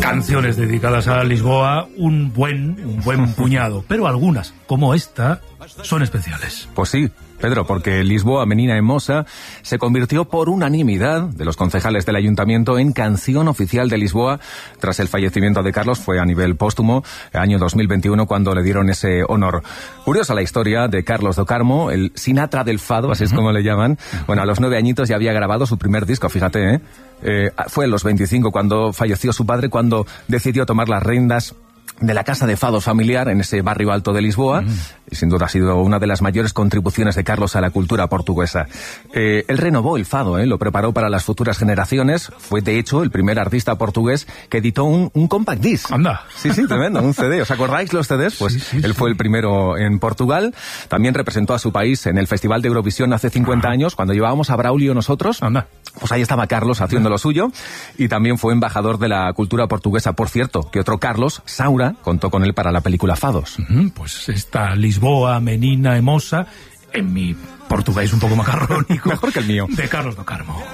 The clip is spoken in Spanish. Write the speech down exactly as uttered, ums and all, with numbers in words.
canciones dedicadas a Lisboa, un buen, un buen puñado, pero algunas, como esta, son especiales. Pues sí, Pedro, porque Lisboa, Menina e Mosa se convirtió por unanimidad de los concejales del ayuntamiento en canción oficial de Lisboa tras el fallecimiento de Carlos. Fue a nivel póstumo, año dos mil veintiuno, cuando le dieron ese honor. Curiosa la historia de Carlos do Carmo, el Sinatra del Fado, así es como le llaman. Bueno, a los nueve añitos ya había grabado su primer disco, fíjate, ¿eh? Eh, fue a los veinticinco cuando falleció su padre, cuando decidió tomar las riendas de la casa de fados familiar en ese barrio alto de Lisboa, mm. y sin duda ha sido una de las mayores contribuciones de Carlos a la cultura portuguesa. Eh, él renovó el fado, eh, lo preparó para las futuras generaciones, fue de hecho el primer artista portugués que editó un, un compact disc. Anda. Sí, sí, tremendo, un C D. ¿Os acordáis los C Ds? Pues sí, sí, él sí. fue el primero en Portugal, también representó a su país en el Festival de Eurovisión hace cincuenta ah. años, cuando llevábamos a Braulio nosotros. Anda. Pues ahí estaba Carlos haciendo lo suyo, y también fue embajador de la cultura portuguesa. Por cierto, que otro Carlos, Saura, contó con él para la película Fados. Uh-huh, pues está Lisboa, Menina e Mosa, en mi portugués un poco macarrónico. Mejor que el mío. De Carlos do Carmo.